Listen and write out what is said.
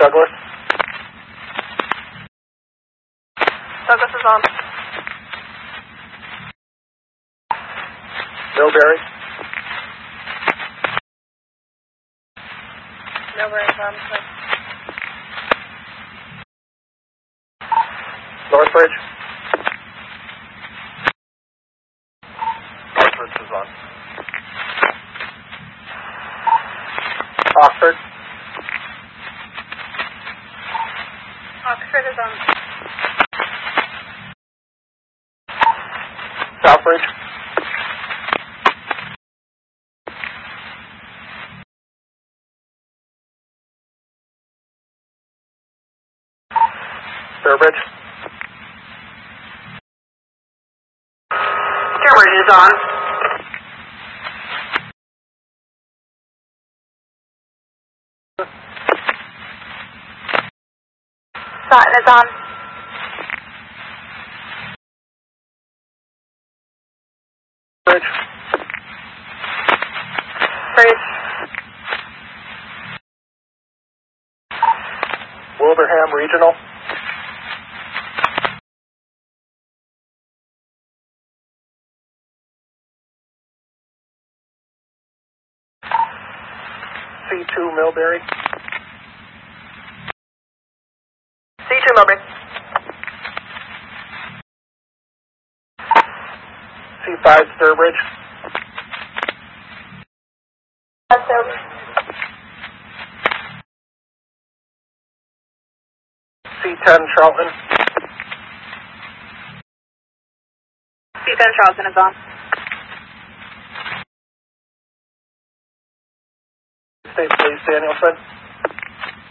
Douglas. Douglas is on. Millbury. Millbury is on. Northbridge. Northbridge is on. Oxford. Oxford is on. Southbridge. Sturbridge. Sturbridge is on. Sutton is on. Bridge. Bridge. Wilbraham Regional. C2 Millbury. C2 Millbury. C5 Sturbridge. C10 Charlton. C10 Charlton is on. State Police Danielson.